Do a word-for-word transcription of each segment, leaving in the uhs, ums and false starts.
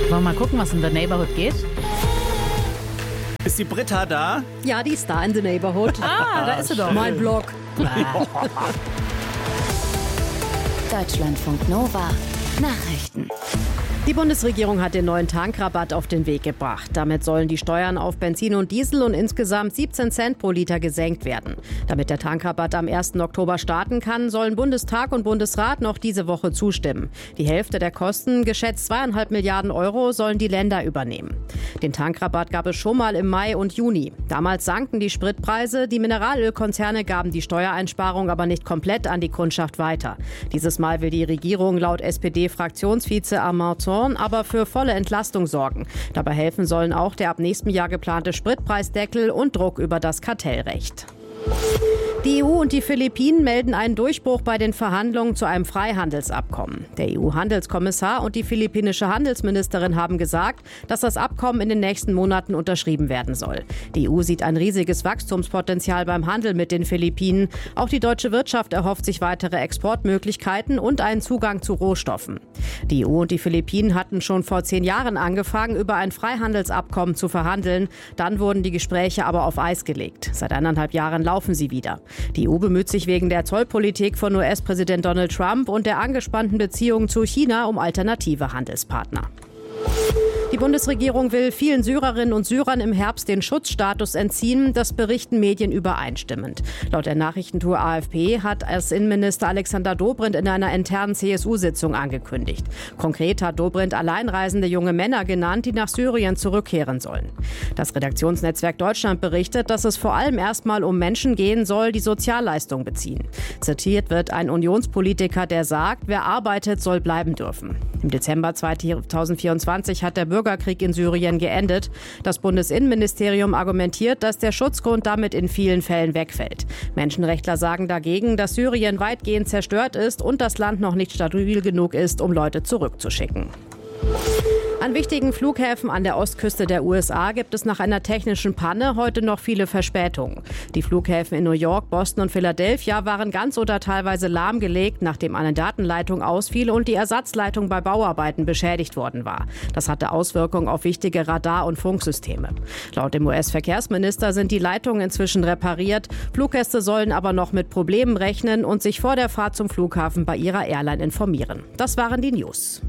Wollen wir mal gucken, was in der Neighborhood geht? Ist die Britta da? Ja, die ist da in the Neighborhood. Ah, da ist sie doch. Mein Blog. Deutschlandfunk Nova Nachrichten. Die Bundesregierung hat den neuen Tankrabatt auf den Weg gebracht. Damit sollen die Steuern auf Benzin und Diesel um insgesamt siebzehn Cent pro Liter gesenkt werden. Damit der Tankrabatt am ersten Oktober starten kann, sollen Bundestag und Bundesrat noch diese Woche zustimmen. Die Hälfte der Kosten, geschätzt zweieinhalb Milliarden Euro, sollen die Länder übernehmen. Den Tankrabatt gab es schon mal im Mai und Juni. Damals sanken die Spritpreise, die Mineralölkonzerne gaben die Steuereinsparung aber nicht komplett an die Kundschaft weiter. Dieses Mal will die Regierung laut S P D-Fraktionsvize Armand Zorn aber für volle Entlastung sorgen. Dabei helfen sollen auch der ab nächstem Jahr geplante Spritpreisdeckel und Druck über das Kartellrecht. Die E U und die Philippinen melden einen Durchbruch bei den Verhandlungen zu einem Freihandelsabkommen. Der E U-Handelskommissar und die philippinische Handelsministerin haben gesagt, dass das Abkommen in den nächsten Monaten unterschrieben werden soll. Die E U sieht ein riesiges Wachstumspotenzial beim Handel mit den Philippinen. Auch die deutsche Wirtschaft erhofft sich weitere Exportmöglichkeiten und einen Zugang zu Rohstoffen. Die E U und die Philippinen hatten schon vor zehn Jahren angefangen, über ein Freihandelsabkommen zu verhandeln. Dann wurden die Gespräche aber auf Eis gelegt. Seit eineinhalb Jahren laufen sie wieder. Die E U bemüht sich wegen der Zollpolitik von U S-Präsident Donald Trump und der angespannten Beziehungen zu China um alternative Handelspartner. Die Bundesregierung will vielen Syrerinnen und Syrern im Herbst den Schutzstatus entziehen. Das berichten Medien übereinstimmend. Laut der Nachrichtentour A F P hat es Innenminister Alexander Dobrindt in einer internen C S U-Sitzung angekündigt. Konkret hat Dobrindt alleinreisende junge Männer genannt, die nach Syrien zurückkehren sollen. Das Redaktionsnetzwerk Deutschland berichtet, dass es vor allem erstmal um Menschen gehen soll, die Sozialleistungen beziehen. Zitiert wird ein Unionspolitiker, der sagt, wer arbeitet, soll bleiben dürfen. Im Dezember zweitausendvierundzwanzig hat der Bürgerkrieg in Syrien geendet. Das Bundesinnenministerium argumentiert, dass der Schutzgrund damit in vielen Fällen wegfällt. Menschenrechtler sagen dagegen, dass Syrien weitgehend zerstört ist und das Land noch nicht stabil genug ist, um Leute zurückzuschicken. An wichtigen Flughäfen an der Ostküste der U S A gibt es nach einer technischen Panne heute noch viele Verspätungen. Die Flughäfen in New York, Boston und Philadelphia waren ganz oder teilweise lahmgelegt, nachdem eine Datenleitung ausfiel und die Ersatzleitung bei Bauarbeiten beschädigt worden war. Das hatte Auswirkungen auf wichtige Radar- und Funksysteme. Laut dem U S-Verkehrsminister sind die Leitungen inzwischen repariert. Fluggäste sollen aber noch mit Problemen rechnen und sich vor der Fahrt zum Flughafen bei ihrer Airline informieren. Das waren die News.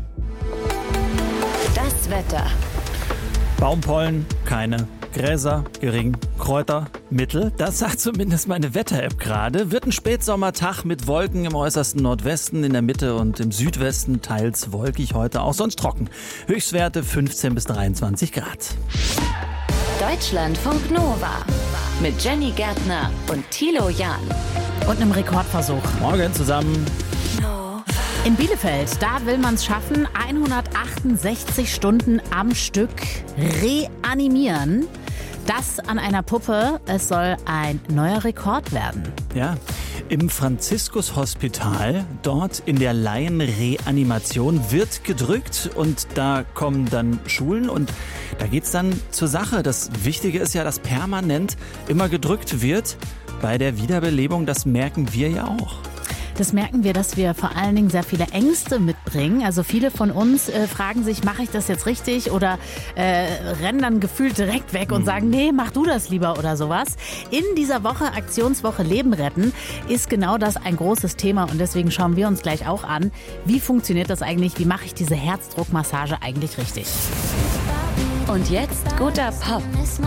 Das Wetter. Baumpollen, keine. Gräser, gering. Kräuter, mittel. Das sagt zumindest meine Wetter-App gerade. Wird ein Spätsommertag mit Wolken im äußersten Nordwesten, in der Mitte und im Südwesten. Teils wolkig heute, auch sonst trocken. Höchstwerte fünfzehn bis dreiundzwanzig Grad. Deutschlandfunk Nova. Mit Jenny Gärtner und Thilo Jahn. Und einem Rekordversuch. Morgen zusammen. In Bielefeld, da will man es schaffen, hundertachtundsechzig Stunden am Stück reanimieren. Das an einer Puppe. Es soll ein neuer Rekord werden. Ja, im Franziskus-Hospital, dort in der Laienreanimation, wird gedrückt und da kommen dann Schulen und da geht's dann zur Sache. Das Wichtige ist ja, dass permanent immer gedrückt wird bei der Wiederbelebung. Das merken wir ja auch. Das merken wir, dass wir vor allen Dingen sehr viele Ängste mitbringen. Also viele von uns äh, fragen sich, mache ich das jetzt richtig oder äh, rennen dann gefühlt direkt weg und sagen, nee, mach du das lieber oder sowas. In dieser Woche, Aktionswoche Leben retten, ist genau das ein großes Thema und deswegen schauen wir uns gleich auch an, wie funktioniert das eigentlich, wie mache ich diese Herzdruckmassage eigentlich richtig. Und jetzt guter Pop.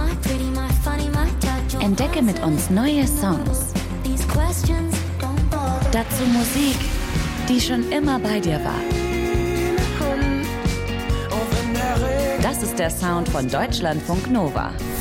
Entdecke mit uns neue Songs. Dazu Musik, die schon immer bei dir war. Das ist der Sound von Deutschlandfunk Nova.